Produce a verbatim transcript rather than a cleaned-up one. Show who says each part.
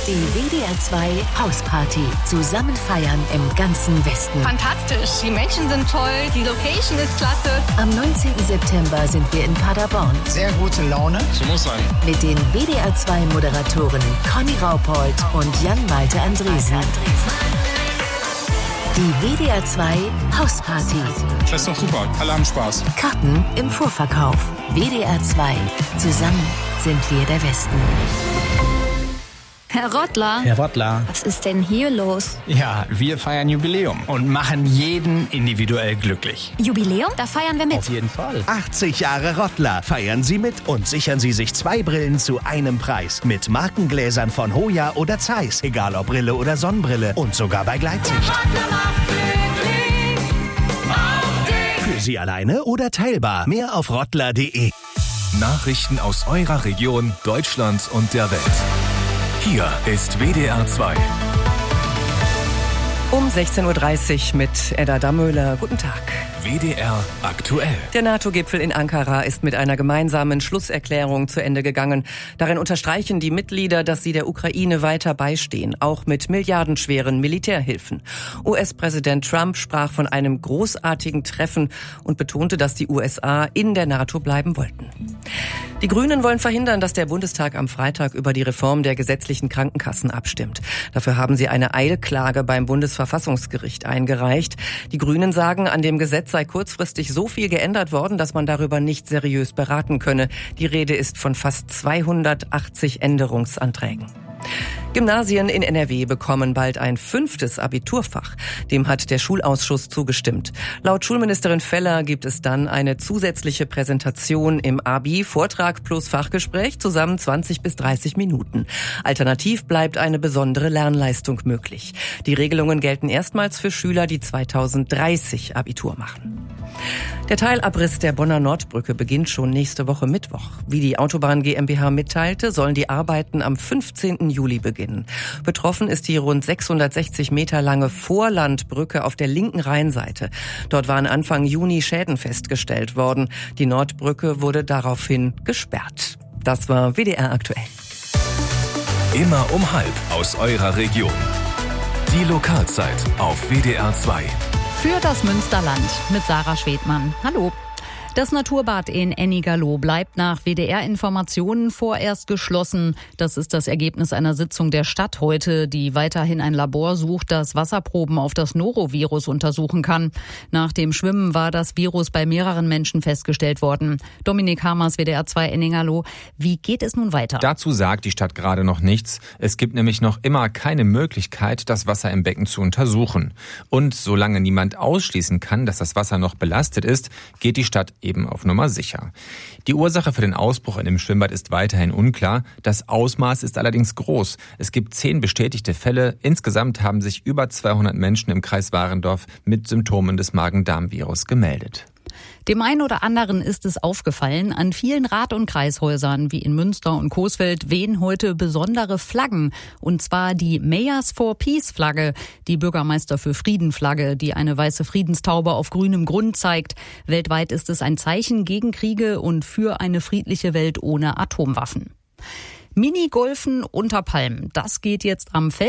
Speaker 1: Die W D R zwei Hausparty. Zusammen feiern im ganzen Westen.
Speaker 2: Fantastisch. Die Menschen sind toll. Die Location ist klasse.
Speaker 1: Am neunzehnten September sind wir in Paderborn.
Speaker 3: Sehr gute Laune.
Speaker 4: So muss sein.
Speaker 1: Mit den W D R zwei Moderatorinnen Conny Raupold und Jan-Malte Andresen. Die W D R zwei Hausparty.
Speaker 4: Das ist doch super. Alle haben Spaß.
Speaker 1: Karten im Vorverkauf. W D R zwei. Zusammen sind wir der Westen.
Speaker 5: Herr Rottler.
Speaker 6: Herr Rottler.
Speaker 5: Was ist denn hier los?
Speaker 6: Ja, wir feiern Jubiläum und machen jeden individuell glücklich.
Speaker 5: Jubiläum? Da feiern wir mit.
Speaker 6: Auf jeden Fall.
Speaker 7: achtzig Jahre Rottler. Feiern Sie mit und sichern Sie sich zwei Brillen zu einem Preis. Mit Markengläsern von Hoya oder Zeiss. Egal ob Brille oder Sonnenbrille. Und sogar bei Gleitsicht. Für Sie alleine oder teilbar. Mehr auf rottler punkt de.
Speaker 8: Nachrichten aus eurer Region, Deutschland und der Welt. Hier ist W D R zwei.
Speaker 9: Um sechzehn Uhr dreißig mit Edda Dammöhler. Guten Tag.
Speaker 8: W D R aktuell.
Speaker 9: Der NATO-Gipfel in Ankara ist mit einer gemeinsamen Schlusserklärung zu Ende gegangen. Darin unterstreichen die Mitglieder, dass sie der Ukraine weiter beistehen, auch mit milliardenschweren Militärhilfen. U S-Präsident Trump sprach von einem großartigen Treffen und betonte, dass die U S A in der NATO bleiben wollten. Die Grünen wollen verhindern, dass der Bundestag am Freitag über die Reform der gesetzlichen Krankenkassen abstimmt. Dafür haben sie eine Eilklage beim Bundesverfassungsgericht eingereicht. Die Grünen sagen, an dem Gesetz sei kurzfristig so viel geändert worden, dass man darüber nicht seriös beraten könne. Die Rede ist von fast zweihundertachtzig Änderungsanträgen. Gymnasien in N R W bekommen bald ein fünftes Abiturfach. Dem hat der Schulausschuss zugestimmt. Laut Schulministerin Feller gibt es dann eine zusätzliche Präsentation im Abi, Vortrag plus Fachgespräch, zusammen zwanzig bis dreißig Minuten. Alternativ bleibt eine besondere Lernleistung möglich. Die Regelungen gelten erstmals für Schüler, die zweitausenddreißig Abitur machen. Der Teilabriss der Bonner Nordbrücke beginnt schon nächste Woche Mittwoch. Wie die Autobahn GmbH mitteilte, sollen die Arbeiten am fünfzehnten Juli beginnen. Betroffen ist die rund sechshundertsechzig Meter lange Vorlandbrücke auf der linken Rheinseite. Dort waren Anfang Juni Schäden festgestellt worden. Die Nordbrücke wurde daraufhin gesperrt. Das war W D R aktuell.
Speaker 8: Immer um halb aus eurer Region. Die Lokalzeit auf W D R zwei.
Speaker 10: Für das Münsterland mit Sarah Schwedmann. Hallo. Das Naturbad in Ennigerloh bleibt nach W D R-Informationen vorerst geschlossen. Das ist das Ergebnis einer Sitzung der Stadt heute, die weiterhin ein Labor sucht, das Wasserproben auf das Norovirus untersuchen kann. Nach dem Schwimmen war das Virus bei mehreren Menschen festgestellt worden. Dominik Hamers, W D R zwei Ennigerloh. Wie geht es nun weiter?
Speaker 11: Dazu sagt die Stadt gerade noch nichts. Es gibt nämlich noch immer keine Möglichkeit, das Wasser im Becken zu untersuchen. Und solange niemand ausschließen kann, dass das Wasser noch belastet ist, geht die Stadt eben auf Nummer sicher. Die Ursache für den Ausbruch in dem Schwimmbad ist weiterhin unklar. Das Ausmaß ist allerdings groß. Es gibt zehn bestätigte Fälle. Insgesamt haben sich über zweihundert Menschen im Kreis Warendorf mit Symptomen des Magen-Darm-Virus gemeldet.
Speaker 10: Dem einen oder anderen ist es aufgefallen, an vielen Rad- und Kreishäusern wie in Münster und Coesfeld wehen heute besondere Flaggen. Und zwar die Mayors for Peace Flagge, die Bürgermeister für Frieden Flagge, die eine weiße Friedenstaube auf grünem Grund zeigt. Weltweit ist es ein Zeichen gegen Kriege und für eine friedliche Welt ohne Atomwaffen. Minigolfen unter Palmen, das geht jetzt am Feld.